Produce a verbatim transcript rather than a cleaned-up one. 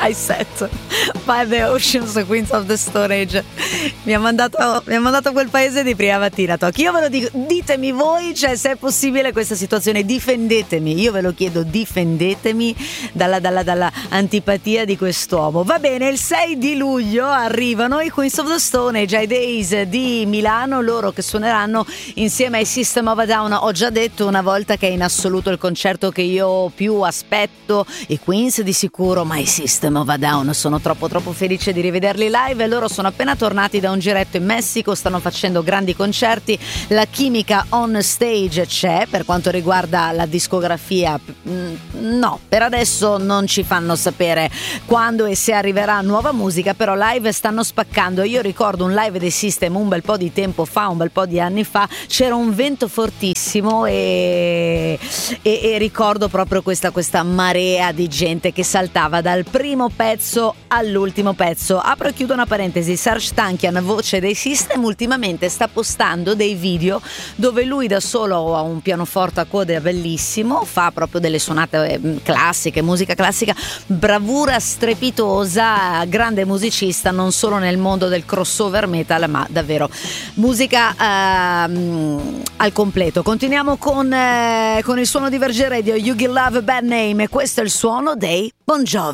I set by the Oceans, Queens of the Stone Age. Mi ha mandato, mi ha mandato a quel paese di prima mattina. Io ve lo dico, ditemi voi, cioè, se è possibile questa situazione, difendetemi, io ve lo chiedo, difendetemi dalla, dalla, dalla antipatia di quest'uomo. Va bene, il sei di luglio arrivano i Queens of the Stone Age ai Days di Milano, loro che suoneranno insieme ai System of a Down. Ho già detto una volta che è in assoluto il concerto che io più aspetto, i Queens di sicuro, ma i System of a Down sono troppo troppo felice di rivederli live, e loro sono appena tornati da un giretto in Messico, stanno facendo grandi concerti, la chimica on stage c'è. Per quanto riguarda la discografia, no, per adesso non ci fanno sapere quando e se arriverà nuova musica, però live stanno spaccando. Io ricordo un live dei System un bel po' di tempo fa, un bel po' di anni fa, c'era un vento fortissimo e, e, e ricordo proprio questa, questa marea di gente che saltava dal primo pezzo all'ultimo pezzo. Apro e chiudo una parentesi, Serj Tankian, voce dei System, ultimamente sta postando dei video dove lui da solo ha un pianoforte a coda bellissimo, fa proprio delle suonate classiche, musica classica, bravura strepitosa, grande musicista non solo nel mondo del crossover metal, ma davvero musica ehm, al completo. Continuiamo con, eh, con il suono di Verge Radio, You Give Love a Bad Name, e questo è il suono dei Bon Jovi.